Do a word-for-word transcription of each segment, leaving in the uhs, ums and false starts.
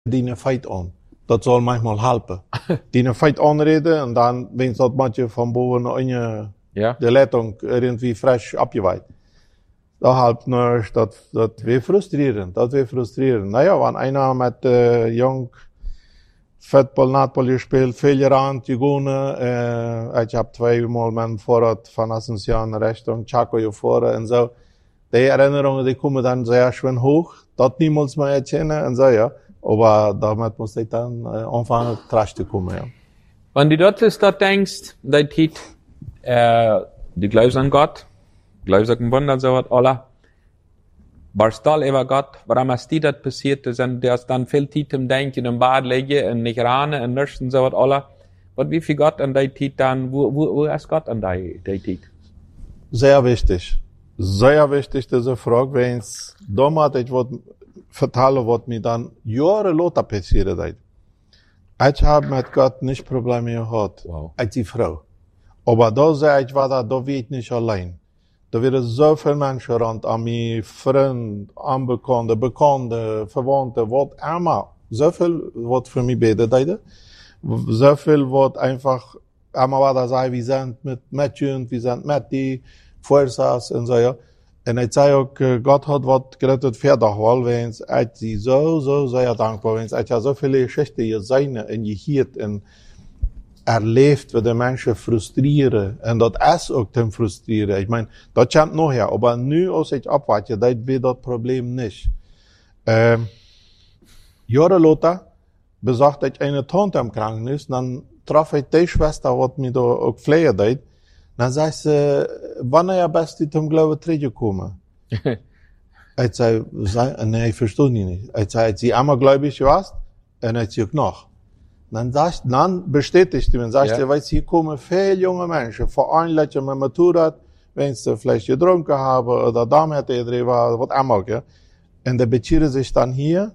die feit aan. Dat zal manchmal helpen. Die feit aanreden en dan wens dat matje van boven in je Ja. de Leitung irgendwie fresh abgeweiht. Dat helpt nog, dat, dat weer frustrerend, dat weer frustrerend. Nou ja, want einer met uh, jong Football, Netball gespeeld, veel gerannt, gegonnen. Uh, ik heb tweemaal mijn vooruit van Asunción richting Chaco voren en zo. Die herinneringen die komen dan zeer schön hoog. Dat niemand meer herkennen en zo, ja. Maar damit muss ich dann uh, anfangen, trash te komen, ja. Wenn du dort ist, dort denkst, dat hit, äh, du glaubst an Gott, glaubst an den Wunder, so wat Allah, barstal über Gott, warum ist die das passiert ist, und der ist dann viel Zeit im Denken, im Bad liegen, und nicht rane, und nichts, und so wat Allah, was wie viel Gott an der Zeit dann, wo, wo, wo ist Gott an der Zeit? Sehr wichtig. Sehr wichtig, diese Frage, wenn es damals ich wollte vertellen, was mir dann Jahre later passiert ist. Ich habe mit Gott nicht Probleme gehabt, Wow. als die Frau. Aber da sei ich, war da, da war ich nicht allein. Da werden so viele Menschen rund an mich, Freunde, Unbekannte, Bekannte, Verwandte, was immer. So viel, was für mich betet hat. So viel, was einfach, immer war da sei, wir sind mit Mädchen, wir sind mit die Fuerzas und so, ja. Und ich sage auch, Gott hat was gerettet für dich, weil wenn es, ich sie so, so sehr dankbar, wenn es, ich ja so viele Geschichten hier sein und gehört und erlebt, wie die Menschen frustrieren. Und das ist auch dem frustrieren. Ich meine, das kommt noch her. Aber nu, als ich abwarte, das wird das Problem nicht. Ähm, Jahre later besagt ich eine Tante im Krankenhaus, dann traf ich die Schwester, was mir da auch pflegen hat. Dann sagt sie, wann ja best die zum Glauben zurückgekommen? Ich sage, nee, ich verstehe nicht. Ich sage, sie einmal gläubig warst, und ich sage noch. Dann sagt, dann bestätigt man, sagt, ja. Weißt, hier kommen viele junge Menschen, vor allem Leute mit Motorrad, wenn sie vielleicht getrunken haben, oder damit drin war, was immer, ja. Und die beziehen sich dann hier,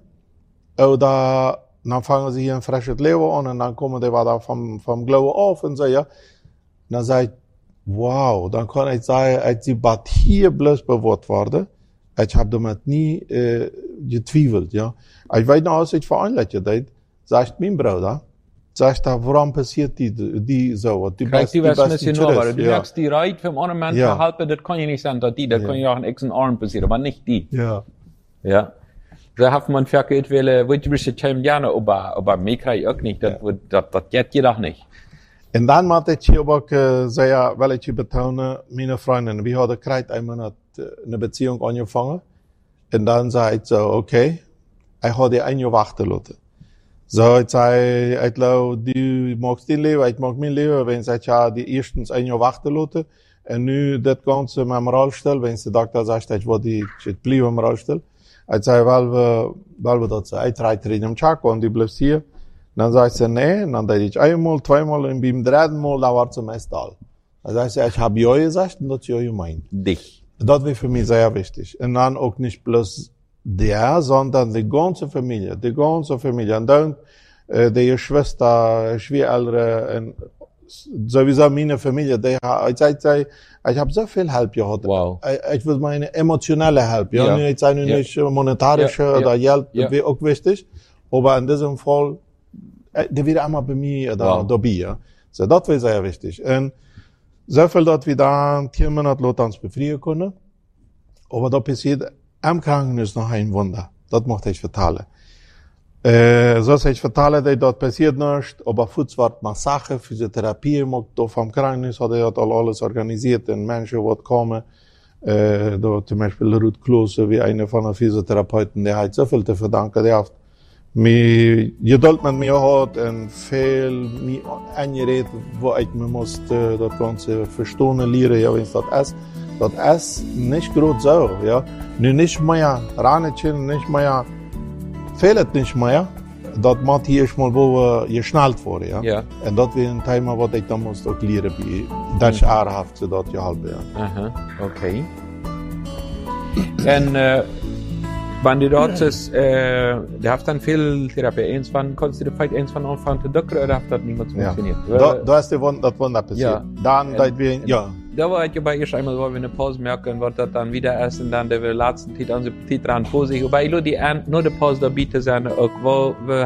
oder dann fangen sie hier ein frisches Leben an, und dann kommen die da vom, vom Glauben auf, und so, ja. Dann sagt, wow, dann kann ich sagen, als die Bad hier bloß bewahrt wurde, ich habe damit nie äh, getwiebelt, ja. Ich weiß noch, als ich vor allem Leute deed, sagt mein Bruder, sagt er, warum passiert die, die so? Die Krijgt die was misschien nog, maar du ja. merkst die Reit vom anderen Menschen Ja. verhalten, das kann ja nicht sein, dass die, das Ja. kann ja auch in Ex und Arm passieren, aber nicht die. Ja. Ja. Da hat man verkehrt, weil, wollte ich bisschen gerne, aber, aber mir krieg ich auch nicht, das, Ja. das, das geht jedoch nicht. En dan moet ik hier ook uh, zeggen, wil ik je betonen, mijn vrienden, we hadden krijgt een minuut uh, een beziehung aangevangen. En dan zei ik zo, oké, okay, ik ga die een jaar wachten laten. Zo, ik zei, ik geloof, die magst die leven, ik mag mijn leven, wenn ze ja die eerstens een jaar wachten laten. En nu dat ganze met mijn rolstel, wenn ze dokter zegt, ik wil die, het blijven mijn rolstel. Ik zei, wel we, wel we dat ze, ik rijd er in een Chaco en die blijft hier. Dann sagt sie, nee, und dann dachte ich einmal, zweimal, und beim dritten Mal, da war sie meist da. Dann sagt sie, ich habe ja gesagt, und das ist ja gemeint. Dich. Das war für mich sehr wichtig. Und dann auch nicht bloß der, sondern die ganze Familie, die ganze Familie. Und dann, äh, die Schwester, Schwiegereltern, und sowieso meine Familie, die, ich sage, ich habe so viel Hilfe gehabt. Wow. Ich, ich will meine emotionelle Hilfe, ja. Ja. Ich sage Ja. nicht monetarische Ja. oder Geld, Ja. das wäre auch wichtig. Aber in diesem Fall, die wieder einmal bei mir da, Wow. dabei, ja. So, das war sehr wichtig. Und so viel, dass wir da vier Monate lang uns befrieden können. Aber da passiert am Krankenhaus noch ein Wunder. Das möchte ich vertellen. Äh, so ich vertelle, dass dort passiert nichts, aber Fuß war Massage, Physiotherapie, da vom Krankenhaus hat er alles organisiert, und Menschen, die kommen, äh, da zum Beispiel Ruth Klose, wie einer von den Physiotherapeuten, der hat so viel zu verdanken, der hat mir Geduld mit mir hat und viel mir angeredet, wo ich mir musste das Ganze verstehen, lernen, ja, wenn es das ist. Das ist nicht gerade so, ja. Nur nicht mehr Ranetchen, nicht mehr, fehlt nicht mehr. Das macht hier erstmal, wo geschnallt wurde, ja. Ja. Und das wäre ein Thema, was ich dann muss auch lernen, wie das ist ehrhaft, so das ja halb, ja. Aha, okay. En, äh, wenn du dort ist, äh, du hast dann viel Therapie. Eins von, kannst du dir vielleicht eins von anfangen zu ducken, oder hat das niemals Ja. funktioniert? Da, da ist die Wunder, das Wunder passiert. Ja. Dann, En, dat wir, ja. da war ich aber erst einmal, wo wir eine Pause merken, wird das dann wieder erst und dann der wir letzten Zeit unsere Zeit dran vorsichtig. Aber ich will die nur die Pause da bieten sein, auch wo wir